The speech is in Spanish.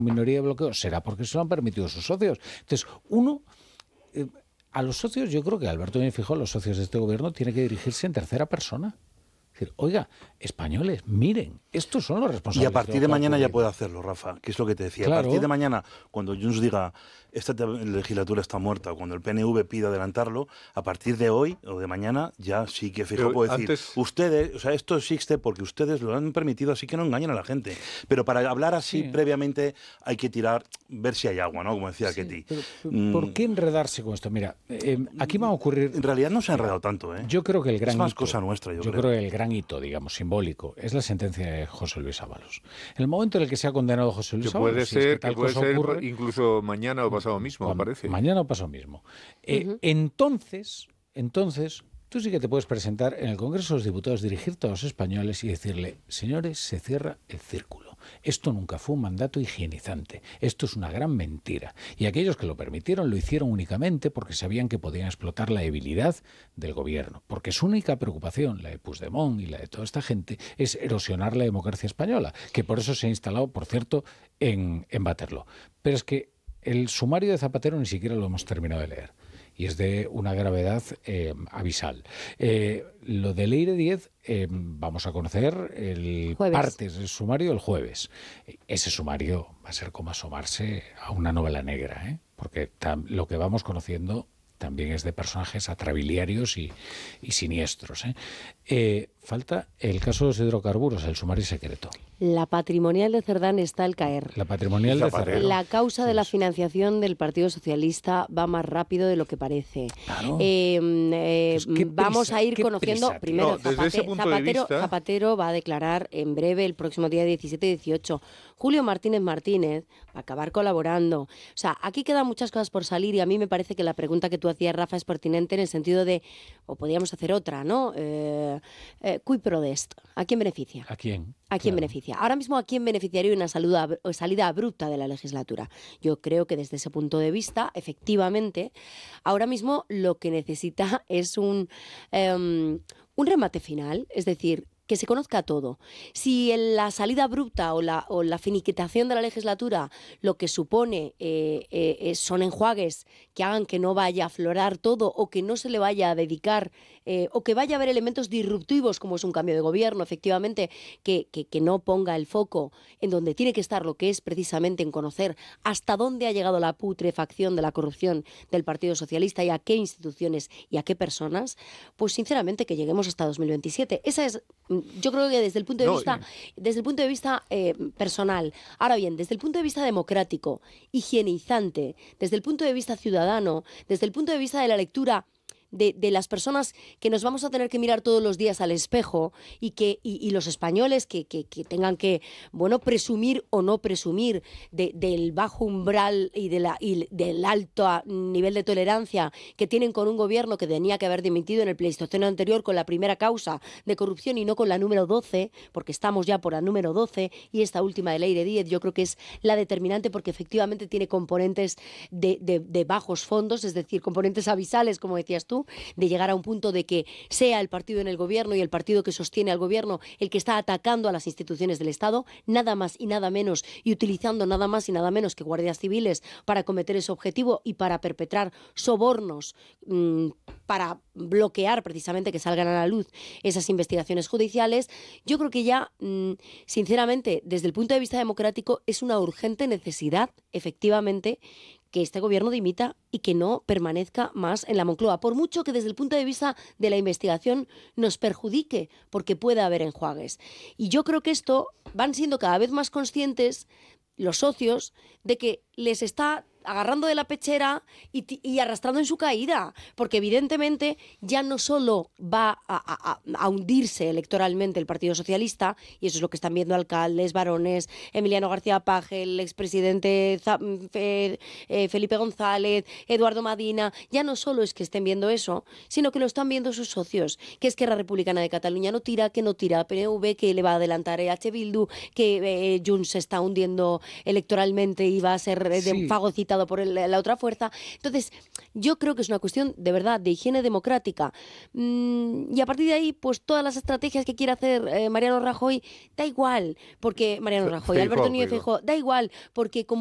minoría de bloqueo, será porque se lo han permitido sus socios. Entonces, a los socios, yo creo que Alberto Núñez Feijóo, los socios de este gobierno, tiene que dirigirse en tercera persona. Es decir, oiga, españoles, miren, estos son los responsables. Y a partir de mañana ya puede hacerlo, Rafa, que es lo que te decía. Claro. A partir de mañana, cuando Junts diga esta legislatura está muerta, cuando el PNV pida adelantarlo, a partir de hoy o de mañana ya sí que Feijóo puede decir, ustedes, o sea, esto existe porque ustedes lo han permitido, así que no engañen a la gente. Pero para hablar así previamente hay que ver si hay agua, ¿no? Como decía Ketty. ¿Por qué enredarse con esto? Mira, aquí va a ocurrir... En realidad no se ha enredado tanto, ¿eh? Yo creo que el gran es más hito, cosa nuestra, yo creo que el gran hito, digamos, simbólico, es la sentencia de José Luis Ábalos. En el momento en el que se ha condenado José Luis Ábalos... Puede ser incluso mañana o pasado mismo, parece. Mañana o pasado mismo. Entonces, tú sí que te puedes presentar en el Congreso de los Diputados, dirigirte a los españoles y decirle, señores, se cierra el círculo. Esto nunca fue un mandato higienizante. Esto es una gran mentira. Y aquellos que lo permitieron lo hicieron únicamente porque sabían que podían explotar la debilidad del gobierno. Porque su única preocupación, la de Puigdemont y la de toda esta gente, es erosionar la democracia española, que por eso se ha instalado, por cierto, en Waterloo. Pero es que el sumario de Zapatero ni siquiera lo hemos terminado de leer. Y es de una gravedad abisal. Lo de Leire Díez, vamos a conocer partes del sumario el jueves. Ese sumario va a ser como asomarse a una novela negra, porque lo que vamos conociendo también es de personajes atrabiliarios y siniestros. Falta el caso de los hidrocarburos, el sumario secreto. La patrimonial de Cerdán está al caer. La patrimonial de Cerdán. La causa de la financiación del Partido Socialista va más rápido de lo que parece. Claro. Vamos a ir conociendo primero. Zapatero va a declarar en breve, el próximo día 17 y 18. Julio Martínez Martínez va a acabar colaborando. O sea, aquí quedan muchas cosas por salir y a mí me parece que la pregunta que tú hacías, Rafa, es pertinente en el sentido de, o podríamos hacer otra, ¿no? Cui prodest. ¿A quién beneficia? ¿A quién? ¿A quién beneficia? Ahora mismo, ¿a quién beneficiaría una salida abrupta de la legislatura? Yo creo que desde ese punto de vista, efectivamente, ahora mismo lo que necesita es un remate final, es decir, que se conozca todo. Si en la salida abrupta o la finiquitación de la legislatura lo que supone son enjuagues que hagan que no vaya a aflorar todo o que no se le vaya a dedicar o que vaya a haber elementos disruptivos como es un cambio de gobierno, efectivamente, que no ponga el foco en donde tiene que estar, lo que es precisamente en conocer hasta dónde ha llegado la putrefacción de la corrupción del Partido Socialista y a qué instituciones y a qué personas, pues sinceramente que lleguemos hasta 2027. Esa es... Yo creo que desde el punto de vista personal. Ahora bien, desde el punto de vista democrático, higienizante, desde el punto de vista ciudadano, desde el punto de vista de la lectura de las personas que nos vamos a tener que mirar todos los días al espejo y los españoles que tengan que, bueno, presumir o no presumir del bajo umbral y del alto nivel de tolerancia que tienen con un gobierno que tenía que haber dimitido en el pleistoceno anterior con la primera causa de corrupción y no con la número 12, porque estamos ya por la número 12 y esta última de Leire Díez yo creo que es la determinante porque efectivamente tiene componentes de bajos fondos, es decir, componentes abisales, como decías tú, de llegar a un punto de que sea el partido en el gobierno y el partido que sostiene al gobierno el que está atacando a las instituciones del Estado, nada más y nada menos, y utilizando nada más y nada menos que guardias civiles para cometer ese objetivo y para perpetrar sobornos para bloquear precisamente que salgan a la luz esas investigaciones judiciales. Yo creo que ya, sinceramente, desde el punto de vista democrático, es una urgente necesidad, efectivamente, que este gobierno dimita y que no permanezca más en la Moncloa, por mucho que desde el punto de vista de la investigación nos perjudique, porque puede haber enjuagues. Y yo creo que esto van siendo cada vez más conscientes los socios de que les está agarrando de la pechera y arrastrando en su caída, porque evidentemente ya no solo va a hundirse electoralmente el Partido Socialista, y eso es lo que están viendo alcaldes, varones, Emiliano García Paje, el expresidente Felipe González, Eduardo Madina, ya no solo es que estén viendo eso, sino que lo están viendo sus socios, que Esquerra Republicana de Cataluña no tira, que no tira PNV, que le va a adelantar EH Bildu, que Junts se está hundiendo electoralmente y va a ser fagocitado quitado por la otra fuerza. Entonces, yo creo que es una cuestión de verdad de higiene democrática. Y a partir de ahí, pues todas las estrategias que quiera hacer Mariano Rajoy, da igual, porque Mariano Rajoy, Alberto Núñez Feijóo, da igual, porque como